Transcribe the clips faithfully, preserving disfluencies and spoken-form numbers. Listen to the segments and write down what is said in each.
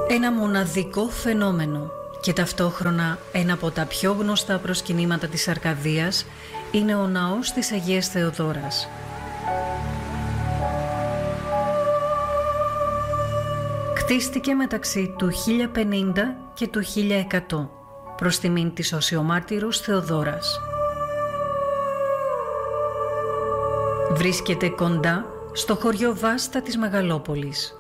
Ένα μοναδικό φαινόμενο και ταυτόχρονα ένα από τα πιο γνωστά προσκυνήματα της Αρκαδίας είναι ο ναός της Αγίας Θεοδόρας. Κτίστηκε μεταξύ του χίλια πενήντα και του χίλια εκατό προς τιμήν της Οσιομάρτυρος Θεοδόρας. Βρίσκεται κοντά στο χωριό Βάστα της Μεγαλόπολης.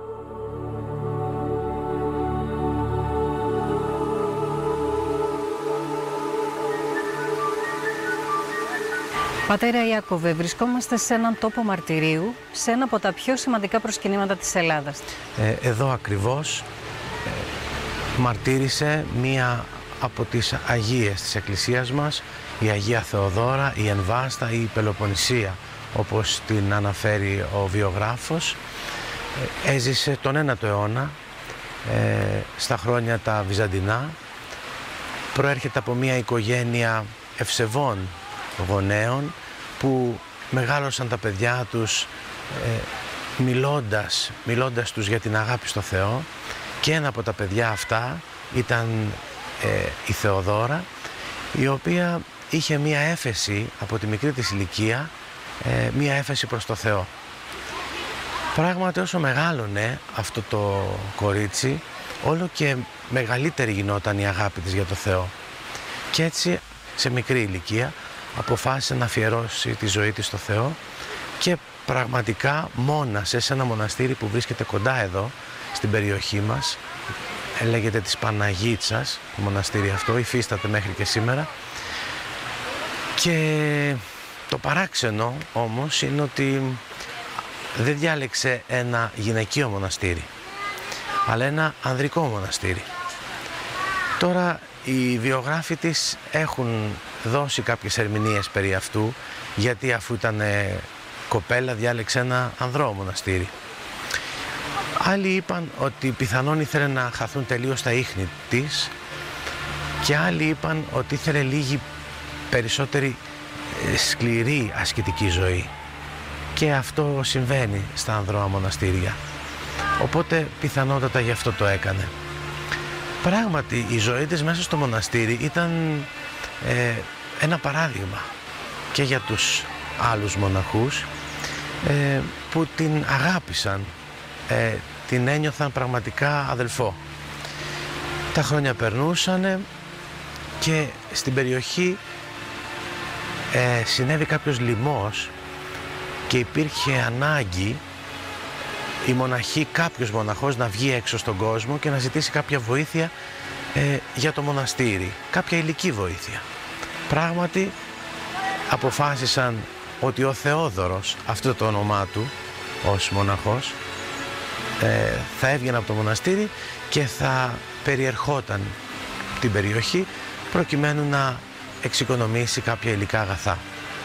Πατέρα Ιάκωβε, βρισκόμαστε σε έναν τόπο μαρτυρίου, σε ένα από τα πιο σημαντικά προσκυνήματα της Ελλάδας. Ε, εδώ ακριβώς ε, μαρτύρησε μία από τις Αγίες της Εκκλησίας μας, η Αγία Θεοδόρα, η Εμβάστα ή η Πελοποννησία, όπως την αναφέρει ο βιογράφος. Ε, έζησε τον ένατο αιώνα, ε, στα χρόνια τα Βυζαντινά. Προέρχεται από μία οικογένεια ευσεβών γονέων που μεγάλωσαν τα παιδιά τους ε, μιλώντας, μιλώντας τους για την αγάπη στο Θεό, και ένα από τα παιδιά αυτά ήταν ε, η Θεοδόρα, η οποία είχε μία έφεση από τη μικρή της ηλικία, ε, μία έφεση προς το Θεό. Πράγματι, όσο μεγάλωνε αυτό το κορίτσι, όλο και μεγαλύτερη γινόταν η αγάπη της για το Θεό, και έτσι σε μικρή ηλικία αποφάσισε να αφιερώσει τη ζωή της στο Θεό και πραγματικά μόνασε σε ένα μοναστήρι που βρίσκεται κοντά εδώ στην περιοχή μας. Λέγεται της Παναγίτσας το μοναστήρι αυτό, υφίσταται μέχρι και σήμερα. Και το παράξενο όμως είναι ότι δεν διάλεξε ένα γυναικείο μοναστήρι, αλλά ένα ανδρικό μοναστήρι. Τώρα οι βιογράφοι της έχουν δώσει κάποιες ερμηνείες περί αυτού, γιατί αφού ήταν κοπέλα διάλεξε ένα ανδρό μοναστήρι. Άλλοι είπαν ότι πιθανόν ήθελε να χαθούν τελείως τα ίχνη της, και άλλοι είπαν ότι ήθελε λίγη περισσότερη σκληρή ασκητική ζωή, και αυτό συμβαίνει στα ανδρώα μοναστήρια, οπότε πιθανότατα γι' αυτό το έκανε. Πράγματι η ζωή της μέσα στο μοναστήρι ήταν ε, ένα παράδειγμα και για τους άλλους μοναχούς, ε, που την αγάπησαν, ε, την ένιωθαν πραγματικά αδελφό. Τα χρόνια περνούσανε και στην περιοχή ε, συνέβη κάποιος λοιμός και υπήρχε ανάγκη η μοναχή, κάποιος μοναχός να βγει έξω στον κόσμο και να ζητήσει κάποια βοήθεια ε, για το μοναστήρι, κάποια υλική βοήθεια. Πράγματι αποφάσισαν ότι ο Θεόδωρος, αυτό το όνομά του ως μοναχός, ε, θα έβγαινε από το μοναστήρι και θα περιερχόταν την περιοχή προκειμένου να εξοικονομήσει κάποια υλικά αγαθά.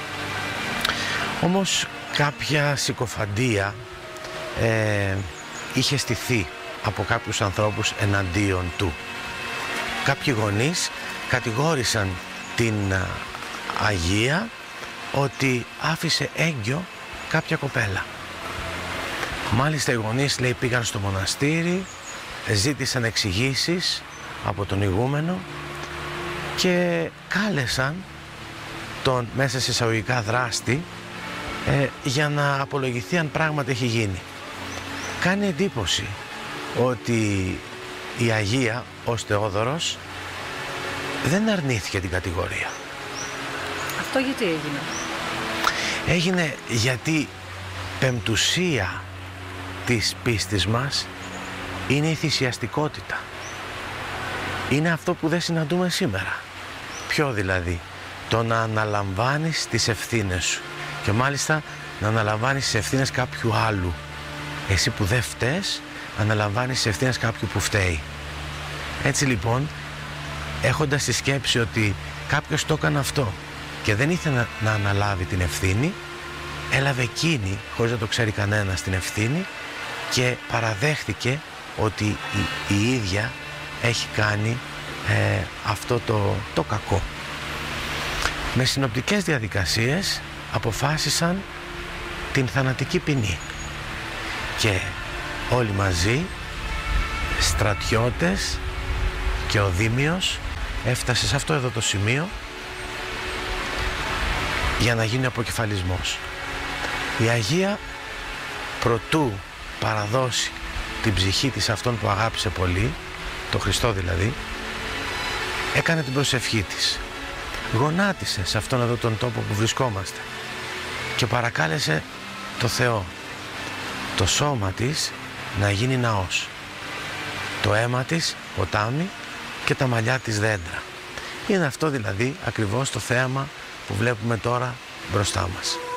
Όμως κάποια συκοφαντία ε, είχε στηθεί από κάποιους ανθρώπους εναντίον του. Κάποιοι γονείς κατηγόρησαν την Αγία ότι άφησε έγκυο κάποια κοπέλα. Μάλιστα οι γονείς, λέει, πήγαν στο μοναστήρι, ζήτησαν εξηγήσεις από τον ηγούμενο και κάλεσαν τον μέσα σε εισαγωγικά δράστη ε, για να απολογηθεί αν πράγματι έχει γίνει. Κάνει εντύπωση ότι η Αγία ως Θεόδωρος δεν αρνήθηκε την κατηγορία. Αυτό γιατί έγινε? Έγινε γιατί πεμπτουσία της πίστης μας είναι η θυσιαστικότητα. Είναι αυτό που δεν συναντούμε σήμερα. Ποιο δηλαδή? Το να αναλαμβάνεις τις ευθύνες σου, και μάλιστα να αναλαμβάνεις τις ευθύνες κάποιου άλλου. Εσύ που δεν φταίς, αναλαμβάνεις τις ευθύνες κάποιου που φταίει. Έτσι λοιπόν, έχοντας τη σκέψη ότι κάποιος το έκανε αυτό και δεν ήθελε να, να αναλάβει την ευθύνη, έλαβε εκείνη, χωρίς να το ξέρει κανένας, την ευθύνη και παραδέχτηκε ότι η, η ίδια έχει κάνει ε, αυτό το, το κακό. Με συνοπτικές διαδικασίες αποφάσισαν την θανατική ποινή και όλοι μαζί στρατιώτες και ο Δήμιος έφτασε σε αυτό εδώ το σημείο για να γίνει αποκεφαλισμός. Η Αγία, προτού παραδώσει την ψυχή της αυτόν που αγάπησε πολύ, το Χριστό δηλαδή, έκανε την προσευχή της. Γονάτισε σε αυτόν εδώ τον τόπο που βρισκόμαστε και παρακάλεσε το Θεό το σώμα της να γίνει ναός, το αίμα της ποτάμι και τα μαλλιά της δέντρα. Είναι αυτό δηλαδή ακριβώς το θέαμα που βλέπουμε τώρα μπροστά μας.